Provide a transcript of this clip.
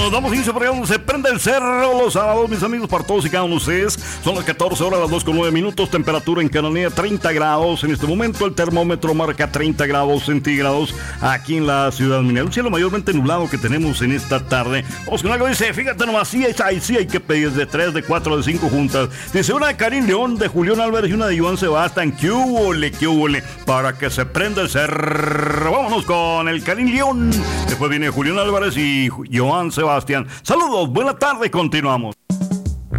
Damos inicio para donde se prende el cerro los sábados, mis amigos, para todos y cada uno de ustedes. Son las 14 horas, las 2:09. Temperatura en Cananea 30 grados. En este momento el termómetro marca 30 grados centígrados aquí en la ciudad minera. Un cielo mayormente nublado que tenemos en esta tarde. Vamos con algo, dice, fíjate nomás, sí hay que pedir de 3, de 4, de 5 juntas. Dice una de Karim León, de Julián Álvarez y una de Joan Sebastián. ¡Qué húbole! Para que se prenda el cerro. Vámonos con el Karim León. Después viene Julián Álvarez y Joan Sebastián. Saludos, buena tarde, continuamos.